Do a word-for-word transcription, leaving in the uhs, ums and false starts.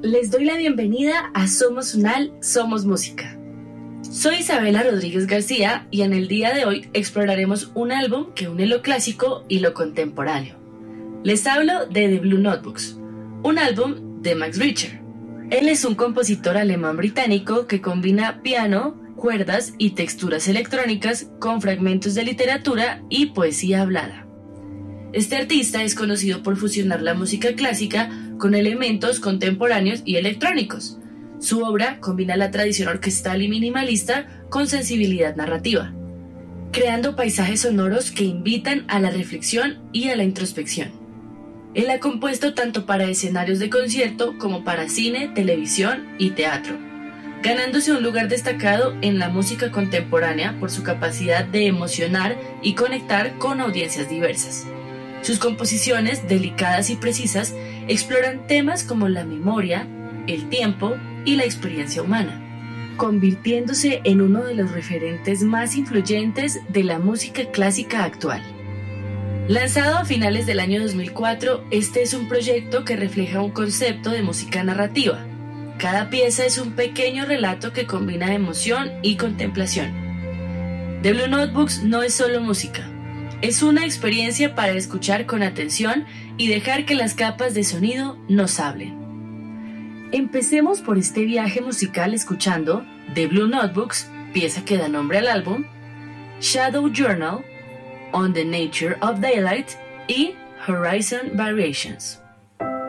Les doy la bienvenida a Somos Unal, Somos Música. Soy Isabela Rodríguez García y en el día de hoy exploraremos un álbum que une lo clásico y lo contemporáneo. Les hablo de The Blue Notebooks, un álbum de Max Richter. Él es un compositor alemán británico que combina piano, cuerdas y texturas electrónicas con fragmentos de literatura y poesía hablada. Este artista es conocido por fusionar la música clásica con elementos contemporáneos y electrónicos. Su obra combina la tradición orquestal y minimalista con sensibilidad narrativa, creando paisajes sonoros que invitan a la reflexión y a la introspección. Él ha compuesto tanto para escenarios de concierto como para cine, televisión y teatro, ganándose un lugar destacado en la música contemporánea por su capacidad de emocionar y conectar con audiencias diversas. Sus composiciones, delicadas y precisas, exploran temas como la memoria, el tiempo y la experiencia humana, convirtiéndose en uno de los referentes más influyentes de la música clásica actual. Lanzado a finales del año dos mil cuatro, este es un proyecto que refleja un concepto de música narrativa. Cada pieza es un pequeño relato que combina emoción y contemplación. The Blue Notebooks no es solo música. Es una experiencia para escuchar con atención y dejar que las capas de sonido nos hablen. Empecemos por este viaje musical escuchando The Blue Notebooks, pieza que da nombre al álbum, Shadow Journal, On the Nature of Daylight y Horizon Variations.